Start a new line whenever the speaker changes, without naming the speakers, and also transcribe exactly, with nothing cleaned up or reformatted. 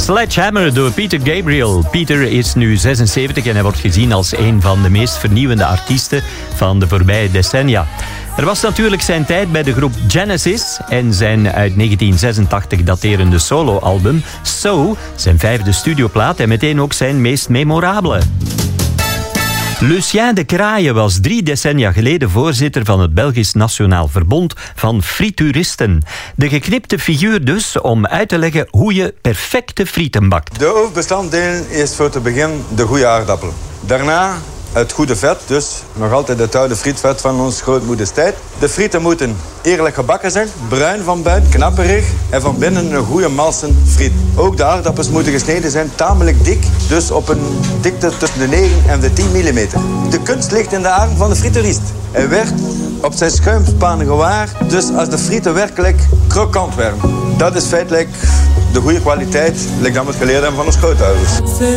Sledgehammer door Peter Gabriel. Peter is nu zesenzeventig en hij wordt gezien als een van de meest vernieuwende artiesten van de voorbije decennia. Er was natuurlijk zijn tijd bij de groep Genesis en zijn uit negentien zesentachtig daterende soloalbum So, zijn vijfde studioplaat en meteen ook zijn meest memorabele. Lucien de Craaie was drie decennia geleden voorzitter van het Belgisch Nationaal Verbond van Frituuristen. De geknipte figuur dus om uit te leggen hoe je perfecte frieten bakt.
De hoofdbestanddelen is voor te beginnen de goede aardappel. Daarna het goede vet, dus nog altijd het oude frietvet van ons grootmoeders tijd. De frieten moeten eerlijk gebakken zijn, bruin van buiten, knapperig en van binnen een goede malsen friet. Ook de aardappels moeten gesneden zijn, tamelijk dik, dus op een dikte tussen de negen en de tien millimeter. De kunst ligt in de arm van de frituurist. Hij werd op zijn schuimspanen gewaar, dus als de frieten werkelijk krokant werden. Dat is feitelijk de goede kwaliteit, like dat we het geleerd hebben van ons grootouders.